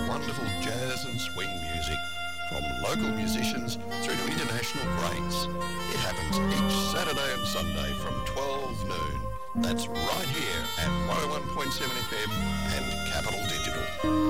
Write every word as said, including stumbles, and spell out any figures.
wonderful jazz and swing music, from local musicians through to international greats. It happens each Saturday and Sunday from twelve noon. That's right here at one oh one point seven F M and Capital Digital.